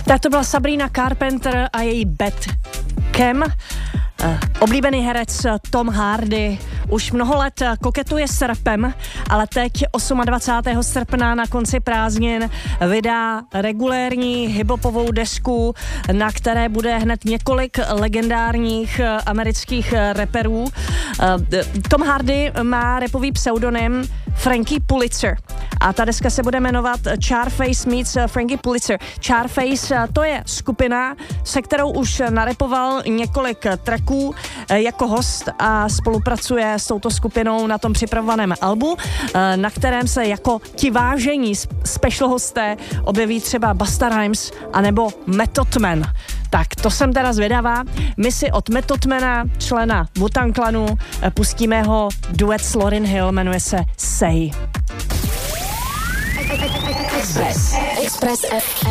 Tak to byla Sabrina Carpenter a její Bad Cam. Oblíbený herec Tom Hardy už mnoho let koketuje s rapem, ale teď 28. srpna na konci prázdnin vydá regulérní hiphopovou desku, na které bude hned několik legendárních amerických rapperů. Tom Hardy má rapový pseudonym Frankie Pulitzer a ta deska se bude jmenovat Charface meets Frankie Pulitzer. Charface to je skupina, se kterou už narepoval několik tracků jako host a spolupracuje s touto skupinou na tom připravovaném albu, na kterém se jako ti vážení special hosté objeví třeba Busta Rhymes anebo Method Man. Tak to jsem teda zvědavá. My si od Method Mana, člena Wu-Tang Clanu, pustíme ho duet s Lauryn Hill, jmenuje se Say. Express FM.